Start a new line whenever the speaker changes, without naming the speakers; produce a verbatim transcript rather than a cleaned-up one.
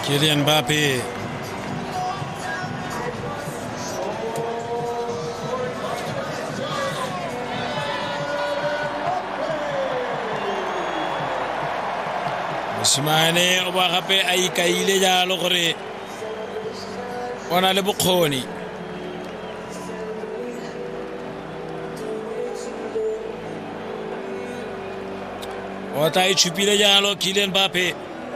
Kylian Mbappé. Mosimane o ba gape a ikaile jalo gore o na le bokgoni. O tla itshupile jalo Kylian Mbappé.